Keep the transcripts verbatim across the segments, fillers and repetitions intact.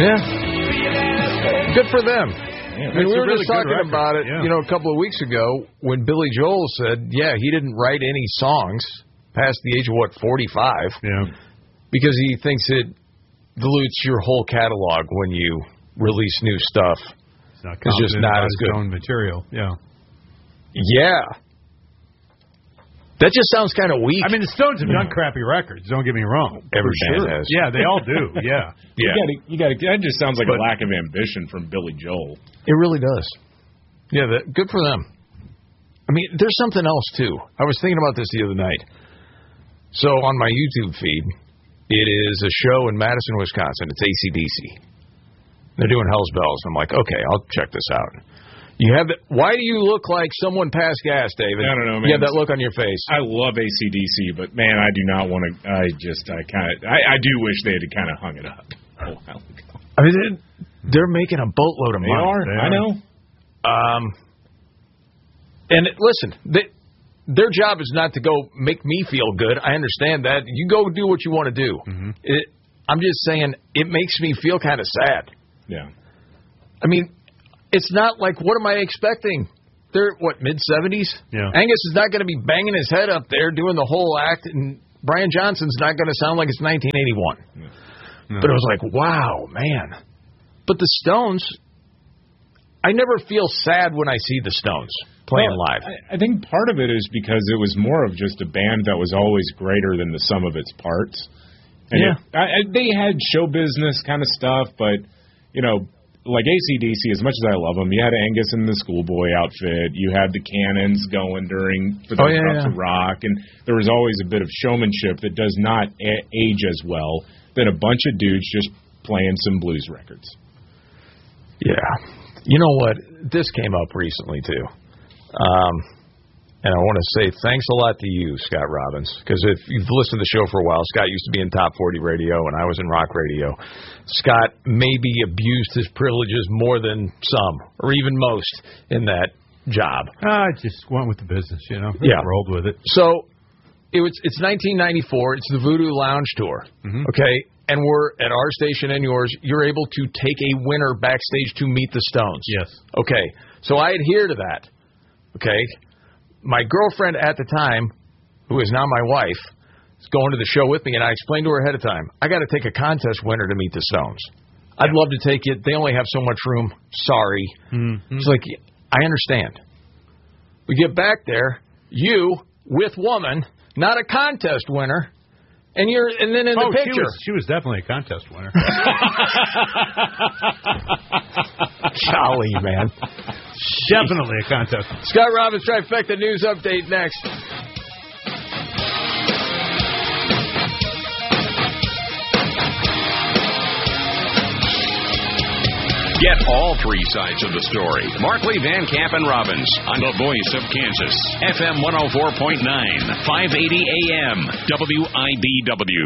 Yeah. Good for them. Yeah, I mean, we were really just talking about it, yeah. you know, a couple of weeks ago when Billy Joel said, yeah, he didn't write any songs past the age of, what, forty-five? Yeah. Because he thinks it dilutes your whole catalog when you release new stuff. It's, not it's just not as his good. Own material, yeah. Yeah. That just sounds kind of weak. I mean, the Stones have done crappy records. Don't get me wrong. Every band sure. has. Yeah, they all do. Yeah, yeah. You gotta, you gotta, that just sounds like but, a lack of ambition from Billy Joel. It really does. Yeah, that, good for them. I mean, there's something else too. I was thinking about this the other night. So on my YouTube feed, it is a show in Madison, Wisconsin. It's A C D C. They're doing Hell's Bells. I'm like, okay, I'll check this out. You have the, why do you look like someone passed gas, David? I don't know, man. You have that look on your face. I love A C D C, but man, I do not want to. I just, I kind of, I, I do wish they had kind of hung it up a while ago. I mean, they're, they're making a boatload of they money. Are. They I are. know. Um, and listen, they, their job is not to go make me feel good. I understand that. You go do what you want to do. Mm-hmm. It, I'm just saying, it makes me feel kind of sad. Yeah. I mean, it's not like, what am I expecting? They're, what, mid-seventies? Yeah. Angus is not going to be banging his head up there doing the whole act, and Brian Johnson's not going to sound like it's nineteen eighty-one. No. But it was like, wow, man. But the Stones, I never feel sad when I see the Stones playing well, live. I, I think part of it is because it was more of just a band that was always greater than the sum of its parts. And yeah. It, I, I, they had show business kind of stuff, but, you know, like A C D C, as much as I love them, you had Angus in the schoolboy outfit. You had the Cannons going during for the oh, yeah, Drops yeah. of Rock, and there was always a bit of showmanship that does not a- age as well than a bunch of dudes just playing some blues records. Yeah. You know what? This came up recently, too. Um, and I want to say thanks a lot to you, Scott Robbins, because if you've listened to the show for a while, Scott used to be in Top forty Radio, and I was in rock radio. Scott maybe abused his privileges more than some, or even most, in that job. I just went with the business, you know. Yeah. Rolled with it. So it was. It's nineteen ninety-four. It's the Voodoo Lounge Tour. Mm-hmm. Okay? And we're at our station and yours. You're able to take a winner backstage to meet the Stones. Yes. Okay. So I adhere to that. Okay. My girlfriend at the time, who is now my wife, is going to the show with me, and I explained to her ahead of time, I got to take a contest winner to meet the Stones. I'd yeah. love to take it. They only have so much room. Sorry. Mm-hmm. It's like, I understand. We get back there, you with woman, not a contest winner, and you're and then in oh, the picture. She was, she was definitely a contest winner. Golly, man. Definitely a contest. Scott Robbins, Trifecta News Update next. Get all three sides of the story. Markley, Van Camp, and Robbins on the Voice of Kansas. F M one oh four point nine, five eighty A M, W I B W.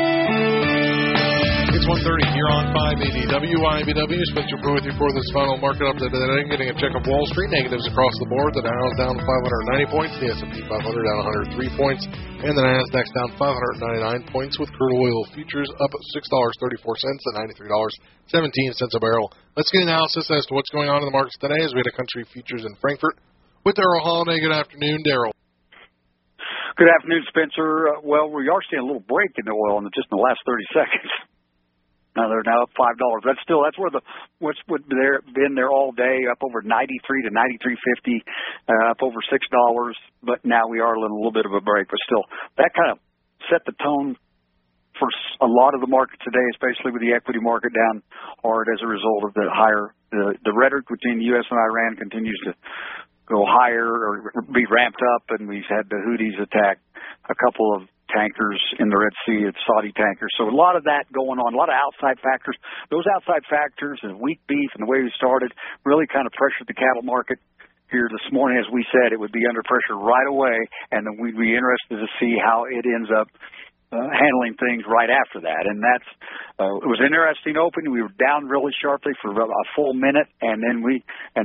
It's one thirty here on five eighty W I B W. Spencer Brew with you for this final market update today. Getting a check of Wall Street. Negatives across the board. The Dow is down five hundred ninety points. The S and P five hundred down one hundred three points. And the Nasdaq down five hundred ninety-nine points, with crude oil futures up six dollars and thirty-four cents at ninety-three dollars and seventeen cents a barrel. Let's get analysis as to what's going on in the markets today as we had a country futures in Frankfurt with Darrell Holiday. Good afternoon, Darrell. Good afternoon, Spencer. Uh, well, we are seeing a little break in the oil in the, just in the last thirty seconds. Now they're now up five dollars. That's still that's where the what's there been there all day, up over ninety three to ninety three fifty, uh, up over six dollars. But now we are in a little bit of a break. But still, that kind of set the tone for a lot of the market today, especially with the equity market down hard as a result of the higher the the rhetoric between the U S and Iran continues to go higher or be ramped up, and we've had the Houthis attack a couple of tankers in the Red Sea, it's Saudi tankers. So a lot of that going on, a lot of outside factors. Those outside factors and weak beef and the way we started really kind of pressured the cattle market here this morning. As we said, it would be under pressure right away, and then we'd be interested to see how it ends up uh, handling things right after that. And that's uh, it was an interesting opening. We were down really sharply for a full minute, and then we and took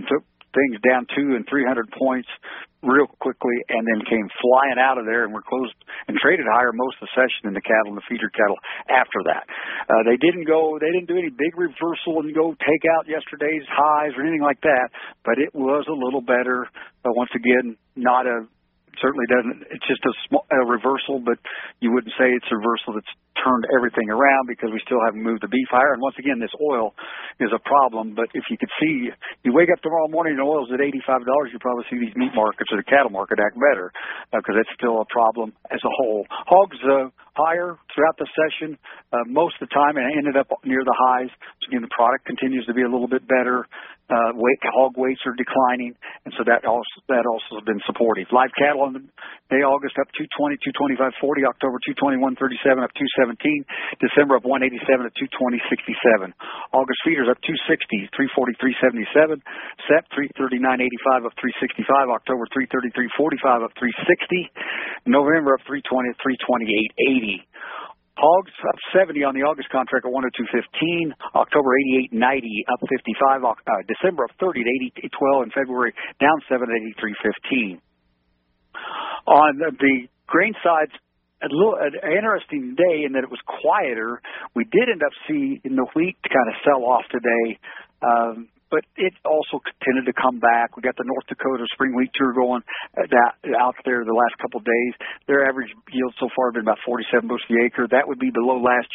things down two and three hundred points real quickly, and then came flying out of there, and were closed and traded higher most of the session in the cattle and the feeder cattle after that. Uh, they didn't go, they didn't do any big reversal and go take out yesterday's highs or anything like that, but it was a little better. But once again, not a certainly doesn't. It's just a, small, a reversal, but you wouldn't say it's a reversal that's turned everything around because we still haven't moved the beef higher. And once again, this oil is a problem. But if you could see, you wake up tomorrow morning and oil's at eighty-five dollars, you probably see these meat markets or the cattle market act better because uh, it's still a problem as a whole. Hogs uh, higher throughout the session uh, most of the time, and ended up near the highs. So again, the product continues to be a little bit better. Uh, weight, hog weights are declining, and so that also that also has been supportive. Live cattle on the day August up two twenty, two twenty-five forty, October two twenty-one thirty-seven up two seventeen, December up one eighty-seven at two twenty sixty-seven. August feeders up two sixty, three forty-three seventy-seven, S E P three thirty-nine eighty-five up three sixty-five, October three thirty-three forty-five up three sixty, November up three twenty at three twenty-eight eighty. Hogs up seventy on the August contract at one oh two fifteen. October eighty-eight ninety up fifty-five. Uh, December up thirty at eighty twelve. And February down seven at eighty-three fifteen. On the, the grain side, a little an interesting day in that it was quieter. We did end up seeing the wheat kind of sell off today. Um, But it also tended to come back. We got the North Dakota Spring Wheat Tour going that, out there the last couple of days. Their average yield so far has been about forty-seven bushels the acre. That would be below last